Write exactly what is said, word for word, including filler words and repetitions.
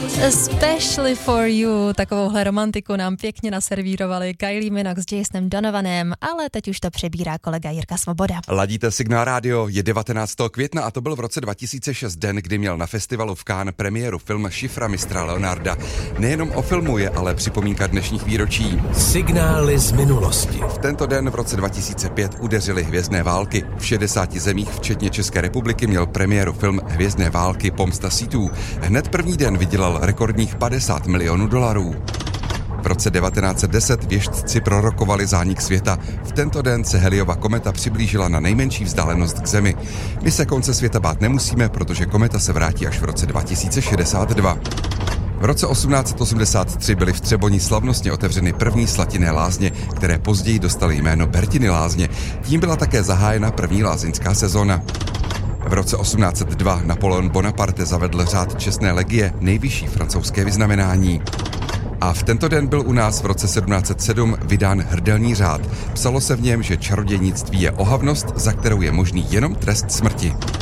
Especially for you, takovouhle romantiku nám pěkně naservírovali Kylie Minogue s Jasonem Donovanem, ale teď už to přebírá kolega Jirka Svoboda. Ladíte Signál rádio, je devatenáctého května a to byl v roce dva tisíce šest den, kdy měl na festivalu v Cannes premiéru film Šifra mistra Leonarda. Nejenom o filmu je ale připomínka dnešních výročí. Signály z minulosti. V tento den v roce dva tisíce pět udeřily hvězdné války. V šedesáti zemích, včetně České republiky, měl premiéru film Hvězdné války Pomsta Sithů. Hned první den vydělal rekordních padesát milionů dolarů. V roce devatenáct set deset věštci prorokovali zánik světa. V tento den se Halleyova kometa přiblížila na nejmenší vzdálenost k Zemi. My se konce světa bát nemusíme, protože kometa se vrátí až v roce dva tisíce šedesát dva. V roce osmnáct set osmdesát tři byly v Třeboni slavnostně otevřeny první slatinné lázně, které později dostaly jméno Bertiny lázně. Tím byla také zahájena první lázeňská sezóna. V roce osmnáct set dva Napoleon Bonaparte zavedl řád čestné legie, nejvyšší francouzské vyznamenání. A v tento den byl u nás v roce sedmnáct set sedm vydán hrdelní řád. Psalo se v něm, že čarodějnictví je ohavnost, za kterou je možný jenom trest smrti.